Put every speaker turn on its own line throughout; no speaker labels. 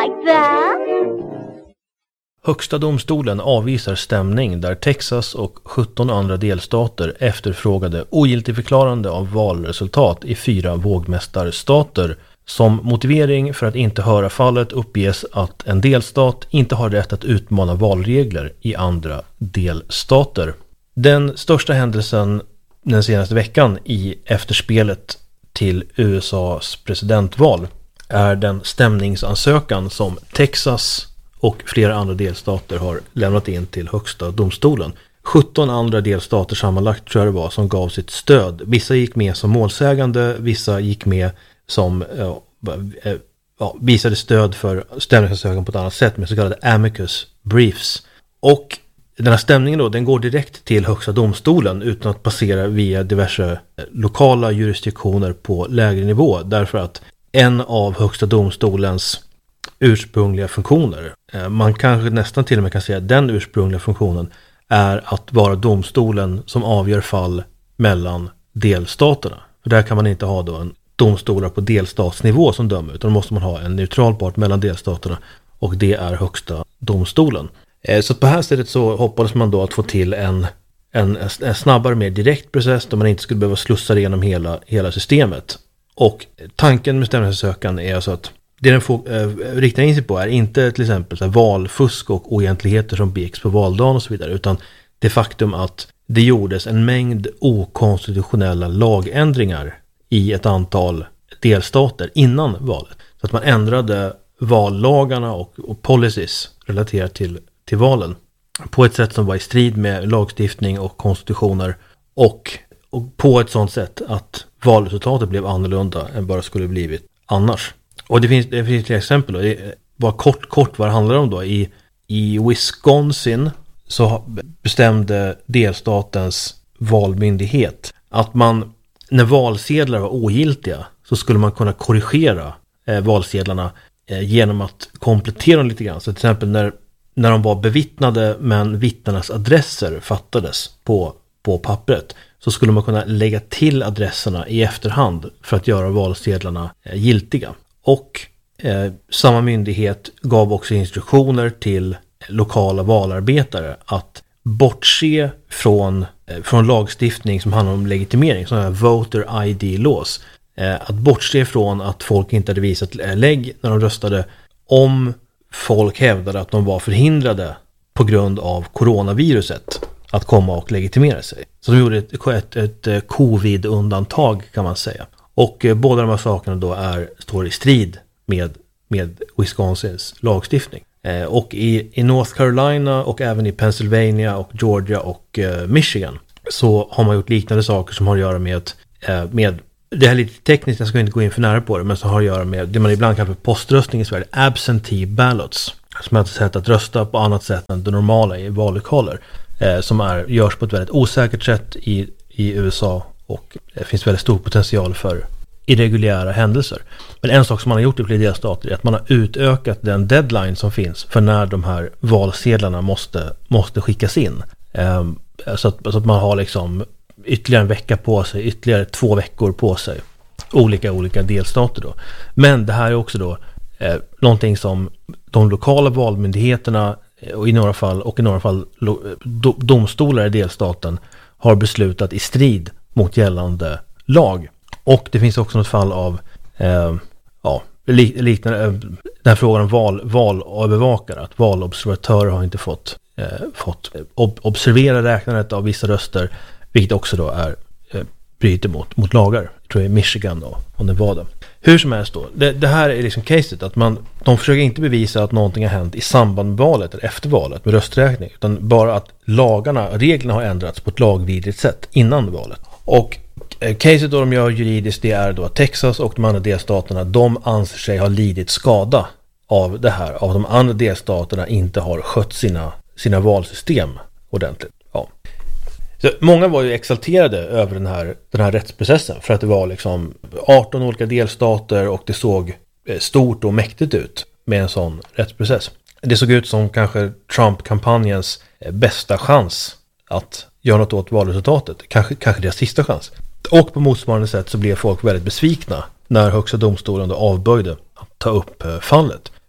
like that?
Högsta domstolen avvisar stämning där Texas och 17 andra delstater efterfrågade ogiltigförklarande av valresultat i 4 vågmästarstater. Som motivering för att inte höra fallet uppges att en delstat inte har rätt att utmana valregler i andra delstater. Den största händelsen den senaste veckan i efterspelet till USAs presidentval är den stämningsansökan som Texas och flera andra delstater har lämnat in till högsta domstolen. 17 andra delstater sammanlagt tror jag det var som gav sitt stöd. Vissa gick med som målsägande, vissa gick med som visade stöd för stämningsansökan på ett annat sätt med så kallade amicus briefs. Och den här stämningen då, den går direkt till högsta domstolen utan att passera via diverse lokala jurisdiktioner på lägre nivå, därför att en av högsta domstolens ursprungliga funktioner, man kanske nästan till och med kan säga att den ursprungliga funktionen är att vara domstolen som avgör fall mellan delstaterna. För där kan man inte ha då en domstolar på delstatsnivå som dömer, utan måste man ha en neutral part mellan delstaterna, och det är högsta domstolen. Så på det här sättet så hoppades man då att få till en snabbare, mer direkt process där man inte skulle behöva slussa igenom hela systemet. Och tanken med stämningsansökan är alltså att det den får rikta in sig på är inte till exempel så här valfusk och oegentligheter som begicks på valdagen och så vidare, utan det faktum att det gjordes en mängd okonstitutionella lagändringar i ett antal delstater innan valet. Så att man ändrade vallagarna och policies relaterat till valen på ett sätt som var i strid med lagstiftning och konstitutioner, och på ett sådant sätt att valresultatet blev annorlunda än bara skulle blivit annars. Och det finns flera exempel då. Bara kort vad det handlar om då. I Wisconsin så bestämde delstatens valmyndighet att man, när valsedlar var ogiltiga, så skulle man kunna korrigera valsedlarna genom att komplettera dem lite grann. Så till exempel när de var bevittnade men vittnenas adresser fattades på pappret, så skulle man kunna lägga till adresserna i efterhand för att göra valsedlarna giltiga. Och samma myndighet gav också instruktioner till lokala valarbetare att bortse från lagstiftning som handlar om legitimering, sådana här voter ID laws. Att bortse från att folk inte hade visat lägg när de röstade om folk hävdade att de var förhindrade på grund av coronaviruset att komma och legitimera sig. Så de gjorde ett covid-undantag, kan man säga. Och båda de här sakerna då står i strid med Wisconsins lagstiftning. Och i North Carolina och även i Pennsylvania och Georgia och Michigan så har man gjort liknande saker som har att göra med det här är lite tekniskt, jag ska inte gå in för nära på det, men som har att göra med det man ibland kallar för poströstning i Sverige, absentee ballots, som är ett sätt att rösta på annat sätt än det normala i vallokaler, som görs på ett väldigt osäkert sätt i USA, och det finns väldigt stor potential för irreguljära händelser. Men en sak som man har gjort i flera delstater är att man har utökat den deadline som finns för när de här valsedlarna måste skickas in. Så att man har liksom ytterligare en vecka på sig, ytterligare 2 veckor på sig. Olika delstater då. Men det här är också då någonting som de lokala valmyndigheterna och i några fall domstolar i delstaten har beslutat i strid mot gällande lag. Och det finns också något fall av liknande den här frågan om valövervakare, att valobservatörer har inte fått observera räknandet av vissa röster, vilket också då bryter mot lagar. Jag tror det är Michigan och Nevada. Hur som helst då, det här är liksom caset att de försöker inte bevisa att någonting har hänt i samband med valet eller efter valet med rösträkning, utan bara att reglerna har ändrats på ett lagvidrigt sätt innan valet. Och caset då de gör juridiskt, det är då att Texas och de andra delstaterna, de anser sig ha lidit skada av det här, av de andra delstaterna inte har skött sina valsystem ordentligt. Ja. Så många var ju exalterade över den här rättsprocessen, för att det var liksom 18 olika delstater och det såg stort och mäktigt ut med en sån rättsprocess. Det såg ut som kanske Trump-kampanjens bästa chans att göra något åt valresultatet, kanske deras sista chans. Och på motsvarande sätt så blev folk väldigt besvikna när högsta domstolen då avböjde att ta upp fallet.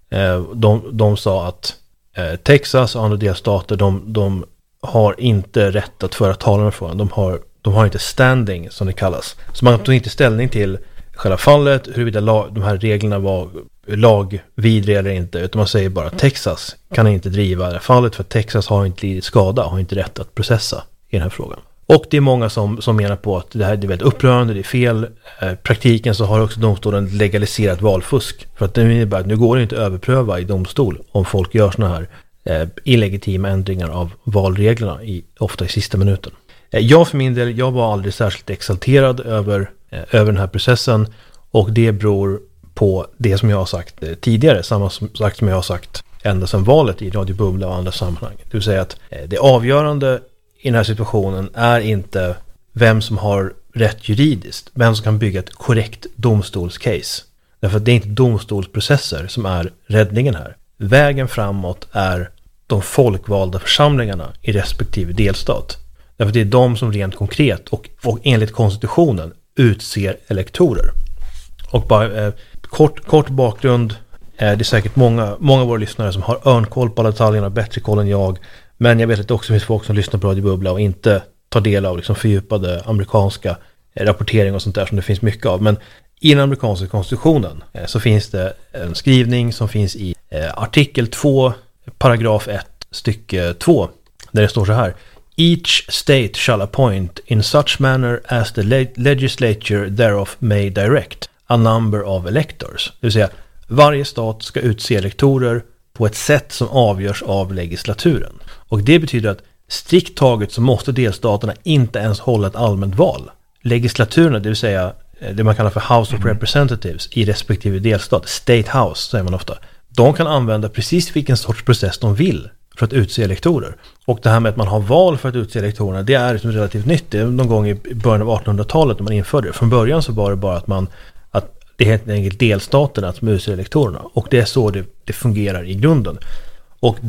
De sa att Texas och andra delstater, de har inte rätt att föra talan för den. De har inte standing, som det kallas. Så man tog inte ställning till själva fallet, huruvida de här reglerna var lagvidriga eller inte, utan man säger bara att Texas kan inte driva det här fallet, för att Texas har inte lidit skada, har inte rätt att processa i den här frågan. Och det är många som menar på att det här är väldigt upprörande, det är fel. Praktiken så har också domstolen legaliserat valfusk, för att det innebär att nu går det inte att överpröva i domstol om folk gör såna här illegitima ändringar av valreglerna ofta i sista minuten. Jag för min del, jag var aldrig särskilt exalterad över den här processen, och det beror på det som jag har sagt tidigare, samma sagt som jag har sagt ända sedan valet i Radio Bubbla och andra sammanhang. Det vill säga att det avgörande i den här situationen är inte vem som har rätt juridiskt, vem som kan bygga ett korrekt domstolscase. Därför att det är inte domstolsprocesser som är räddningen här. Vägen framåt är de folkvalda församlingarna i respektive delstat. Därför att det är de som rent konkret och enligt konstitutionen utser elektorer. Och bara kort bakgrund, det är säkert många av våra lyssnare som har örnkoll på alla detaljerna, bättre koll än jag. Men jag vet att det också finns folk som lyssnar på Radio Bubbla och inte tar del av liksom fördjupade amerikanska rapportering och sånt där som det finns mycket av. Men i den amerikanska konstitutionen så finns det en skrivning som finns i artikel 2, paragraf 1, stycke 2, där det står så här: Each state shall appoint in such manner as the legislature thereof may direct a number of electors. Det vill säga, varje stat ska utse elektorer på ett sätt som avgörs av legislaturen. Och det betyder att strikt taget så måste delstaterna inte ens hålla ett allmänt val. Legislaturerna, det vill säga det man kallar för House of Representatives i respektive delstat, State House säger man ofta, de kan använda precis vilken sorts process de vill för att utse elektorer. Och det här med att man har val för att utse elektorerna, det är liksom relativt nytt. Det är någon gång i början av 1800-talet när man införde det. Från början så var det bara att det är helt enkelt delstaterna som utser elektorerna. Och det är så det fungerar i grunden. Och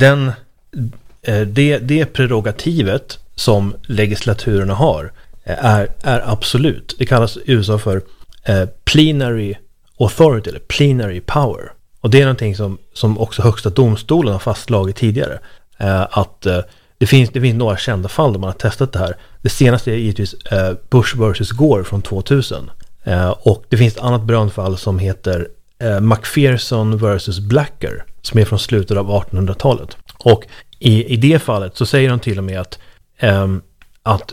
det prerogativet som legislaturerna har är absolut. Det kallas i USA för plenary authority eller plenary power. Och det är någonting som också högsta domstolen har fastslagit tidigare. Att det finns några kända fall där man har testat det här. Det senaste är givetvis Bush vs. Gore från 2000. Och det finns ett annat brandfall som heter McPherson vs. Blacker, som är från slutet av 1800-talet. Och i det fallet så säger de till och med att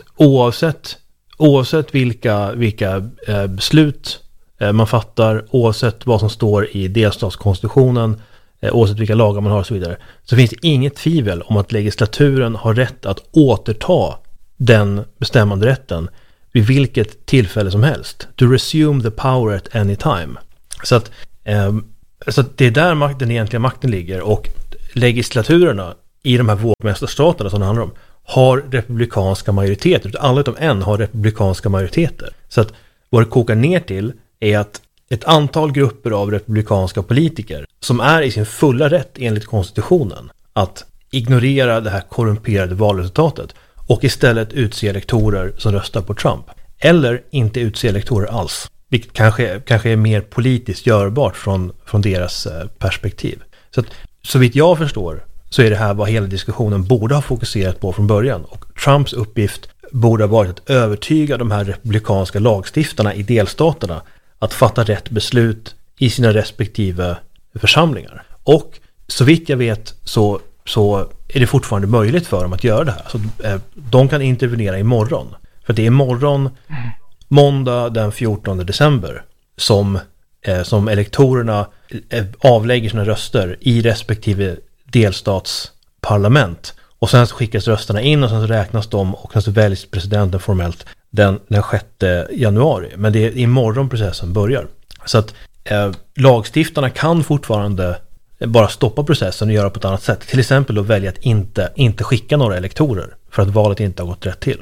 oavsett vilka beslut man fattar, oavsett vad som står i delstatskonstitutionen, oavsett vilka lagar man har och så vidare, så finns det inget tvivel om att legislaturen har rätt att återta den bestämmande rätten vid vilket tillfälle som helst. To resume the power at any time. Så att det är där den egentliga makten ligger, och legislaturerna i de här vågmästarstaterna som det handlar om har republikanska majoriteter. Alla utom en har republikanska majoriteter. Så att vad det kokar ner till är att ett antal grupper av republikanska politiker som är i sin fulla rätt enligt konstitutionen att ignorera det här korrumperade valresultatet och istället utse elektorer som röstar på Trump. Eller inte utse elektorer alls. Vilket kanske är mer politiskt görbart från deras perspektiv. Så att, så vitt jag förstår så är det här vad hela diskussionen borde ha fokuserat på från början. Och Trumps uppgift borde ha varit att övertyga de här republikanska lagstiftarna i delstaterna att fatta rätt beslut i sina respektive församlingar. Och så vitt jag vet så är det fortfarande möjligt för dem att göra det här. Så de kan intervenera imorgon. För det är imorgon, måndag den 14 december, som elektorerna avlägger sina röster i respektive delstatsparlament. Och sen så skickas rösterna in och sen så räknas de och sen så väljs presidenten formellt den 6 januari. Men det är imorgon processen börjar. Så att lagstiftarna kan fortfarande bara stoppa processen och göra på ett annat sätt. Till exempel då välja att inte skicka några elektorer för att valet inte har gått rätt till.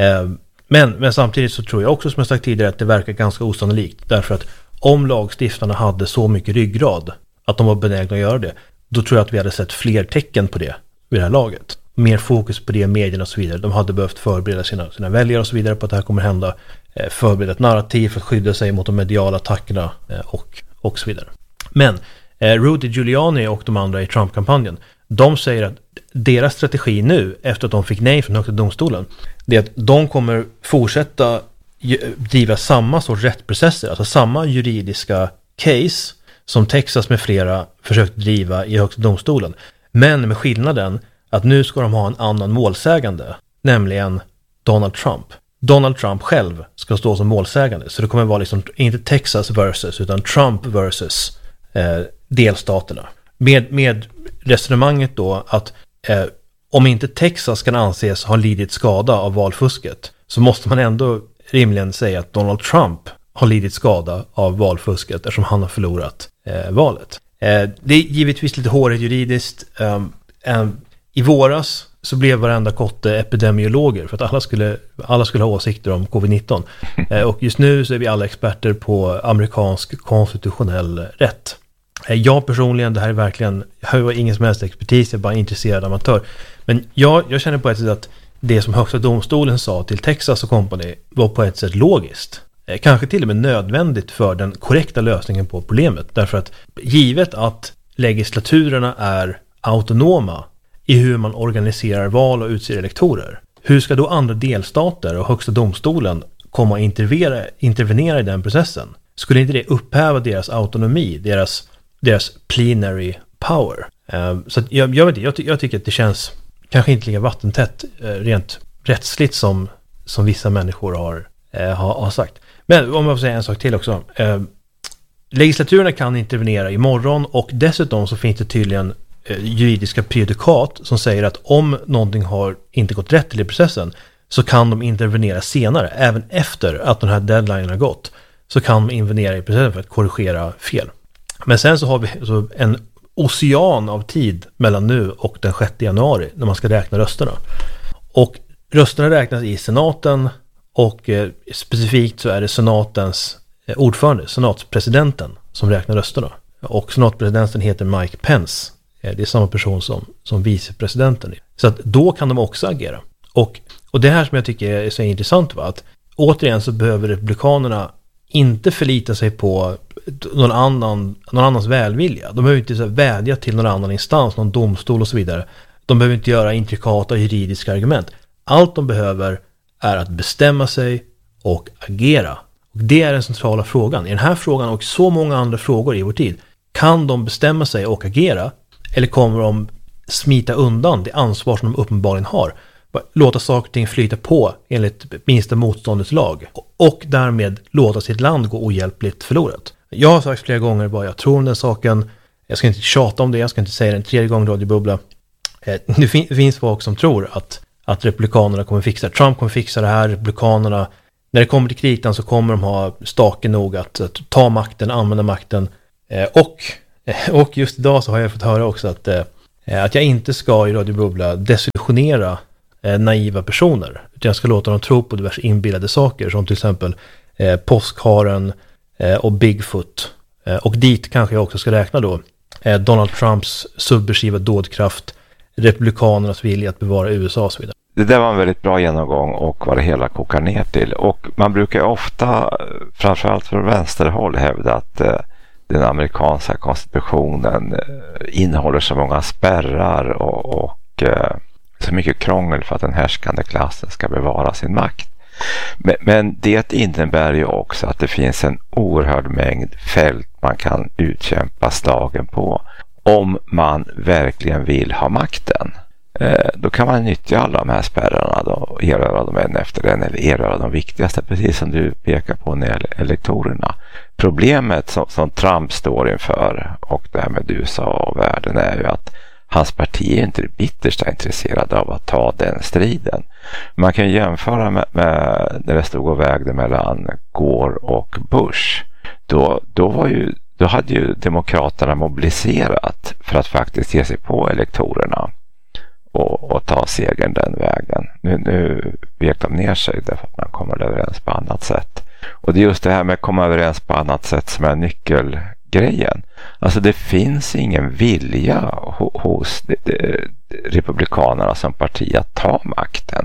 Men samtidigt så tror jag också, som jag sagt tidigare, att det verkar ganska osannolikt. Därför att om lagstiftarna hade så mycket ryggrad att de var benägna att göra det, då tror jag att vi hade sett fler tecken på det vid det här laget. Mer fokus på det, medierna och så vidare. De hade behövt förbereda sina väljare och så vidare på att det här kommer hända. Förbereda ett narrativ för att skydda sig mot de mediala attackerna och så vidare. Men Rudy Giuliani och de andra i Trump-kampanjen, de säger att deras strategi nu, efter att de fick nej från högsta domstolen, det är att de kommer fortsätta driva samma sorts rättsprocesser, alltså samma juridiska case som Texas med flera försökt driva i högsta domstolen. Men med skillnaden att nu ska de ha en annan målsägande, nämligen Donald Trump. Donald Trump själv ska stå som målsägande. Så det kommer vara liksom inte Texas versus utan Trump versus delstaterna. Med resonemanget då att om inte Texas kan anses ha lidit skada av valfusket, så måste man ändå rimligen säga att Donald Trump har lidit skada av valfusket eftersom han har förlorat valet. Det är givetvis lite hårigt juridiskt. I våras så blev varenda kotte epidemiologer för att alla skulle ha åsikter om covid-19. Och just nu så är vi alla experter på amerikansk konstitutionell rätt. Jag personligen, det här är verkligen, jag har ingen som helst expertis, jag är bara intresserad amatör. Men jag känner på ett sätt att det som högsta domstolen sa till Texas och company var på ett sätt logiskt. Kanske till och med nödvändigt för den korrekta lösningen på problemet. Därför att givet att legislaturerna är autonoma i hur man organiserar val och utser elektorer, hur ska då andra delstater och högsta domstolen komma och intervenera i den processen? Skulle inte det upphäva deras autonomi, deras plenary power? Så att jag tycker att det känns kanske inte lika vattentätt rent rättsligt som vissa människor har sagt. Men om jag får säga en sak till också. Legislaturerna kan intervenera imorgon och dessutom så finns det tydligen juridiska prejudikat som säger att om någonting har inte gått rätt till i processen så kan de intervenera senare. Även efter att den här deadline har gått så kan de intervenera i processen för att korrigera fel. Men sen så har vi så en ocean av tid mellan nu och den 6 januari när man ska räkna rösterna. Och rösterna räknas i senaten och specifikt så är det senatens ordförande, senatspresidenten, som räknar rösterna. Och senatpresidenten heter Mike Pence. Det är samma person som vicepresidenten. Så att då kan de också agera. Och det här som jag tycker är så intressant var att återigen så behöver republikanerna inte förlita sig på någon annans välvilja. De behöver inte så vädja till någon annan instans, någon domstol och så vidare. De behöver inte göra intrikata juridiska argument. Allt de behöver är att bestämma sig och agera. Och det är den centrala frågan. I den här frågan och så många andra frågor i vår tid. Kan de bestämma sig och agera? Eller kommer de smita undan det ansvar som de uppenbarligen har? Låta saker och ting flyta på enligt minsta motståndets lag. Och därmed låta sitt land gå ohjälpligt förlorat. Jag har sagt flera gånger vad jag tror om den saken. Jag ska inte tjata om det. Jag ska inte säga den 3:e gången radiobubbla. Det finns folk som tror att republikanerna kommer fixa det. Trump kommer fixa det här. Republikanerna, när det kommer till kritan så kommer de ha staken nog att ta makten, använda makten. Och just idag så har jag fått höra också att jag inte ska i radiobubbla desillusionera naiva personer. Utan jag ska låta dem tro på diverse inbillade saker som till exempel påskharen och Bigfoot. Och dit kanske jag också ska räkna då Donald Trumps subversiva dådkraft, republikanernas vilja att bevara USA och så vidare.
Det där var en väldigt bra genomgång och vad det hela kokar ner till. Och man brukar ofta, framförallt från vänsterhåll, hävda att den amerikanska konstitutionen innehåller så många spärrar och så mycket krångel för att den härskande klassen ska bevara sin makt. Men det innebär ju också att det finns en oerhörd mängd fält man kan utkämpa slagen på om man verkligen vill ha makten. Då kan man nyttja alla de här spärrarna då, erövra dem en efter en eller erövra de viktigaste, precis som du pekar på när det gäller elektorerna. Problemet som Trump står inför och därmed USA och världen är ju att hans parti är inte det yttersta intresserade av att ta den striden. Man kan jämföra med när det stod och vägde mellan Gore och Bush. Då hade ju demokraterna mobiliserat för att faktiskt ge sig på elektorerna och ta segern den vägen. Nu vek de ner sig därför att man kommer överens på annat sätt. Och det är just det här med att komma överens på annat sätt som är nyckelgrejen. Alltså det finns ingen vilja hos republikanerna som parti att ta makten.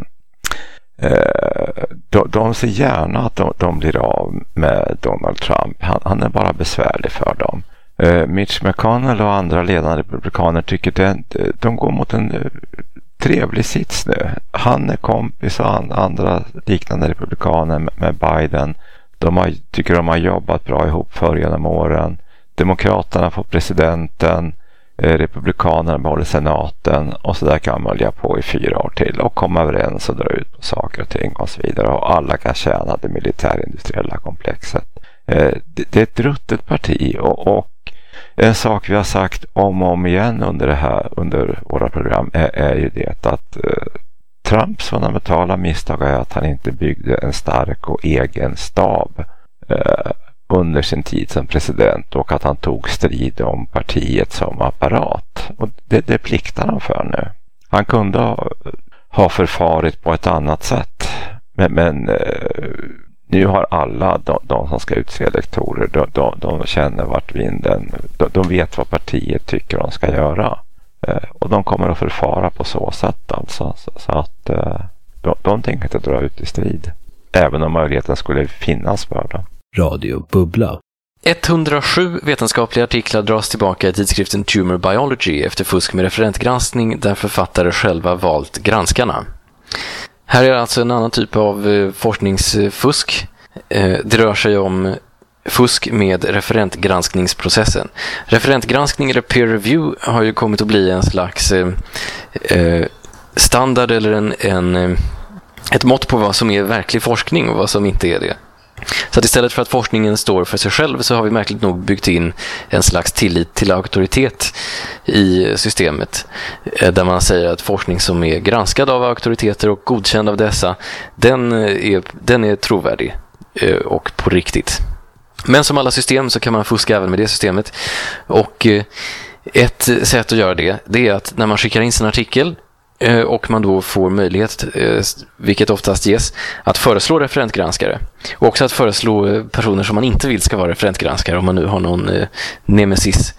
De ser gärna att de blir av med Donald Trump. Han är bara besvärlig för dem. Mitch McConnell och andra ledande republikaner tycker de går mot en trevlig sits nu. Han är kompis och andra liknande republikaner med Biden. Tycker de har jobbat bra ihop förr genom åren. Demokraterna får presidenten, republikanerna behåller senaten, och så där kan man välja på i 4 år till och komma överens och dra ut på saker och ting och så vidare, och alla kan tjäna det militärindustriella komplexet. Det är ett ruttet parti, och en sak vi har sagt om och om igen under våra program är ju det att Trumps fundamentala misstag är att han inte byggde en stark och egen stab under sin tid som president, och att han tog strid om partiet som apparat. Och det pliktar han för nu. Han kunde ha förfarit på ett annat sätt, men nu har alla de som ska utse elektorer, de känner vart vinden, de vet vad partiet tycker de ska göra, och de kommer att förfara på så sätt alltså, så att de tänker inte dra ut i strid, även om möjligheten skulle finnas för det.
Radio Bubbla.
107 vetenskapliga artiklar dras tillbaka i tidskriften Tumor Biology efter fusk med referentgranskning, där författare själva valt granskarna. Här är alltså en annan typ av forskningsfusk. Det rör sig om fusk med referentgranskningsprocessen. Referentgranskning eller peer review har ju kommit att bli en slags standard eller ett mått på vad som är verklig forskning och vad som inte är det. Så att istället för att forskningen står för sig själv så har vi märkligt nog byggt in en slags tillit till auktoritet i systemet, där man säger att forskning som är granskad av auktoriteter och godkänd av dessa, den är trovärdig och på riktigt. Men som alla system så kan man fuska även med det systemet, och ett sätt att göra det är att när man skickar in sin artikel och man då får möjlighet, vilket oftast ges, att föreslå referentgranskare, och också att föreslå personer som man inte vill ska vara referentgranskare, om man nu har någon nemesis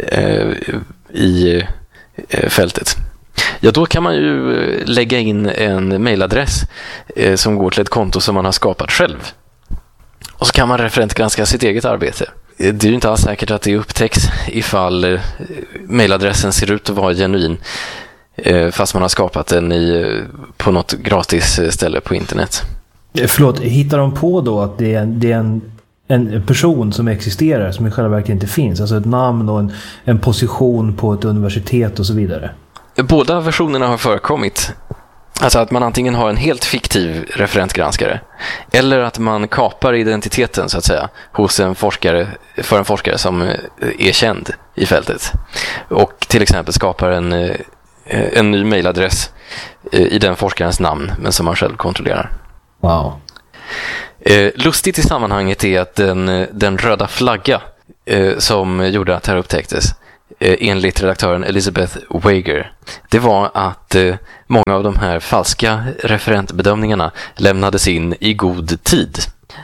i fältet. Ja, då kan man ju lägga in en mailadress som går till ett konto som man har skapat själv. Och så kan man referentgranska sitt eget arbete. Det är ju inte alls säkert att det upptäcks ifall mailadressen ser ut att vara genuin, fast man har skapat den på något gratis ställe på internet.
Förlåt, hittar de på då att det är en person som existerar som i själva verket inte finns? Alltså ett namn och en position på ett universitet och så vidare? Båda versionerna har förekommit. Alltså att man antingen har en helt fiktiv referentgranskare, eller att man kapar identiteten så att säga hos en forskare som är känd i fältet, och till exempel skapar en ny mailadress i den forskarens namn, men som man själv kontrollerar. Wow. Lustigt i sammanhanget är att den röda flagga som gjorde att det här upptäcktes, enligt redaktören Elizabeth Wager, det var att många av de här falska referentbedömningarna lämnades in i god tid.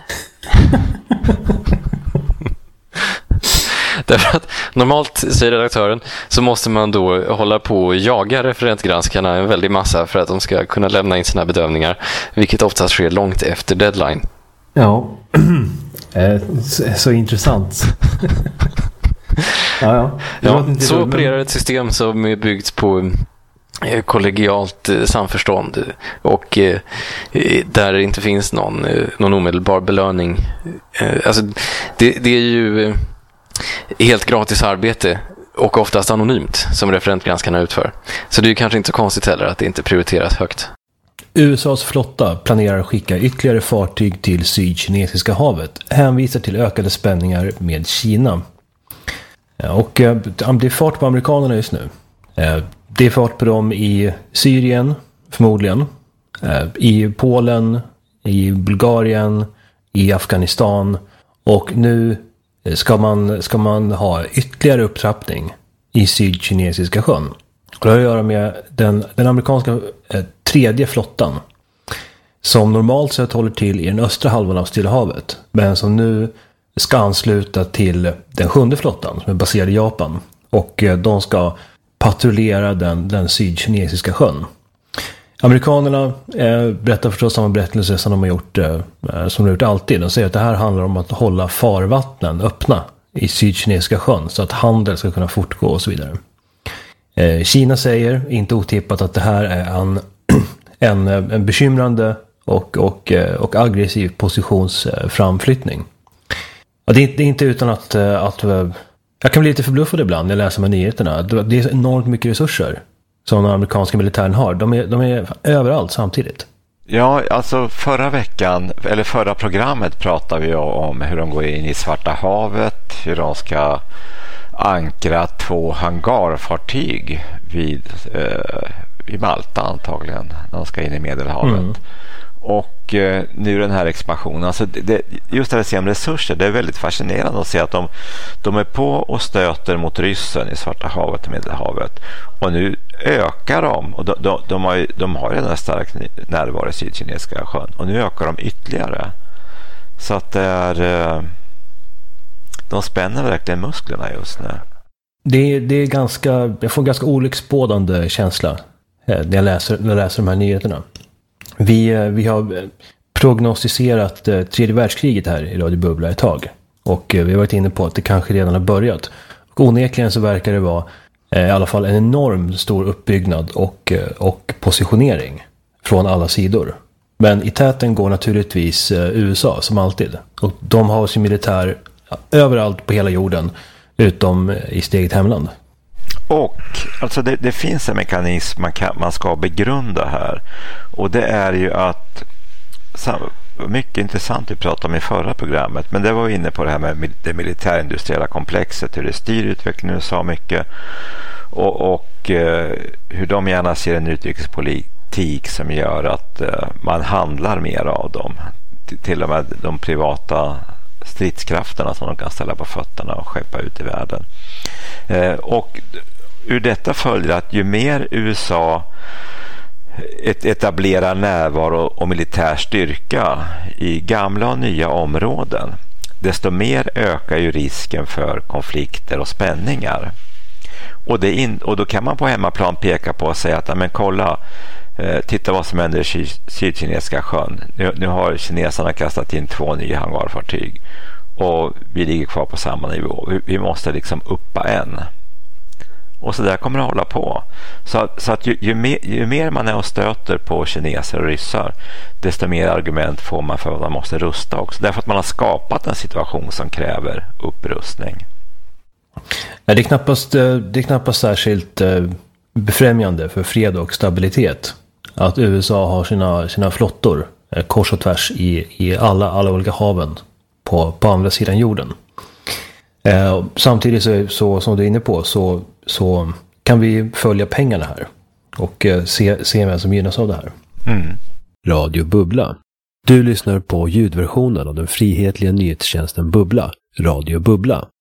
Därför att normalt, säger redaktören, så måste man då hålla på och jaga referentgranskarna en väldig massa för att de ska kunna lämna in sina bedömningar, vilket oftast sker långt efter deadline. Ja, så intressant. Ja, så opererar ett system som är byggt på kollegialt samförstånd, och där det inte finns någon omedelbar belöning. Alltså, det är ju helt gratis arbete och oftast anonymt som referentgranskarna utför. Så det är ju kanske inte så konstigt heller att det inte prioriteras högt. USAs flotta planerar att skicka ytterligare fartyg till Sydkinesiska havet, hänvisar till ökade spänningar med Kina. Och det är fart på amerikanerna just nu. Det är fart på dem i Syrien, förmodligen, i Polen, i Bulgarien, i Afghanistan, och nu ska man ha ytterligare upptrappning i Sydkinesiska sjön. Och det har att göra med den amerikanska tredje flottan, som normalt sett håller till i den östra halvan av Stilla havet, men som nu ska ansluta till den sjunde flottan som är baserad i Japan, och de ska patrullera den sydkinesiska sjön. Amerikanerna berättar förstås samma berättelse som de har gjort alltid. De säger att det här handlar om att hålla farvattnen öppna
i Sydkinesiska sjön så att handel ska kunna fortgå och så vidare. Kina säger, inte otippat, att det här är en bekymrande och aggressiv positionsframflyttning. Det är inte utan att jag kan bli lite förbluffad ibland när jag läser de här nyheterna. Det är enormt mycket resurser som den amerikanska militären har. De är överallt samtidigt.
Ja, alltså förra programmet pratade vi om hur de går in i Svarta havet, hur de ska ankra 2 hangarfartyg vid Malta antagligen, när de ska in i Medelhavet. Och nu den här expansionen, alltså just det att se om resurser, det är väldigt fascinerande att se att de är på och stöter mot ryssen i Svarta havet och Medelhavet, och nu ökar de, och de har redan en stark närvaro i Sydkinesiska sjön, och nu ökar de ytterligare, så att det är de spänner verkligen musklerna just nu.
Det är jag får en ganska olycksbådande känsla när jag läser de här nyheterna. Vi har prognostiserat tredje världskriget här i Radio Bubbla ett tag. Och vi har varit inne på att det kanske redan har börjat. Och onekligen så verkar det vara i alla fall en enorm stor uppbyggnad och positionering från alla sidor. Men i täten går naturligtvis USA som alltid. Och de har sin militär överallt på hela jorden utom i sitt eget hemland.
Och alltså det finns en mekanism man ska begrunda här, och det är ju att mycket intressant vi pratade om i förra programmet, men det var inne på det här med det militärindustriella komplexet, hur det styr utvecklingen i USA mycket, och hur de gärna ser en utrikespolitik som gör att man handlar mer av dem, till och med de privata stridskrafterna som de kan ställa på fötterna och skeppa ut i världen. Och ur detta följer att ju mer USA etablerar närvaro och militär styrka i gamla och nya områden, desto mer ökar ju risken för konflikter och spänningar. Och då kan man på hemmaplan peka på och säga att men kolla, titta vad som händer i Sydkinesiska sjön. Nu har kineserna kastat in 2 nya hangarfartyg och vi ligger kvar på samma nivå. Vi måste liksom uppa en. Och så där kommer det att hålla på. Så att ju mer man är och stöter på kineser och ryssar, desto mer argument får man för att man måste rusta också. Därför att man har skapat en situation som kräver upprustning.
Det är knappast särskilt befrämjande för fred och stabilitet att USA har sina flottor kors och tvärs i alla olika haven på andra sidan jorden. Samtidigt så som du är inne på så kan vi följa pengarna här och se vem som gynnas av det här. Radio Bubbla. Du lyssnar på ljudversionen av den frihetliga nyhetstjänsten Bubbla, Radio Bubbla.